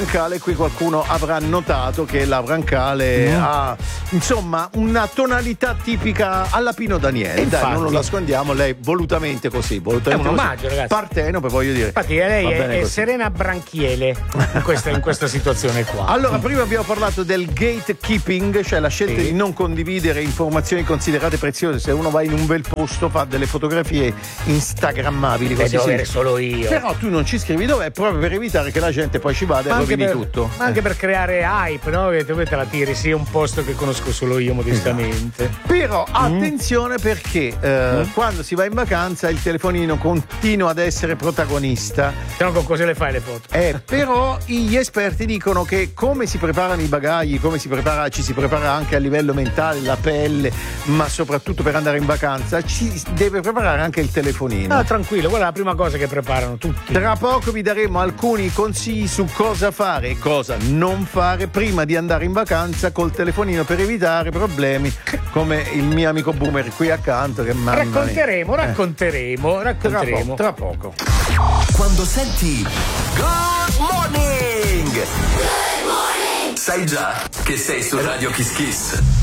Brancale. Qui qualcuno avrà notato che la Brancale ha insomma una tonalità tipica alla Pino Daniele. Dai, non lo nascondiamo, lei volutamente così. È un omaggio, ragazzi. Partenope, voglio dire. Infatti lei è Serena Branchiele in questa situazione qua. Allora, prima abbiamo parlato del gatekeeping, cioè la scelta di non condividere informazioni considerate preziose. Se uno va in un bel posto, fa delle fotografie instagrammabili, così devo avere solo io. Però tu non ci scrivi dov'è, proprio per evitare che la gente poi ci vada e rovini tutto. Ma anche per creare hype, no? Dove te la tiri? Sì, è un posto che conosco solo io modestamente. Però attenzione, perché quando si va in vacanza il telefonino continua ad essere protagonista. Se no, con cosa le fai le foto? Però gli esperti dicono che come si preparano i bagagli, ci si prepara anche a livello mentale, la pelle, ma soprattutto per andare in vacanza ci deve preparare anche il telefonino. Ah, tranquillo, quella è la prima cosa che preparano tutti. Tra poco vi daremo alcuni consigli su cosa fare e cosa non fare prima di andare in vacanza col telefonino per evitare problemi come il mio amico Boomer qui accanto che racconteremo. Tra poco. Quando senti Good Morning sai già che sei su Radio Kiss Kiss.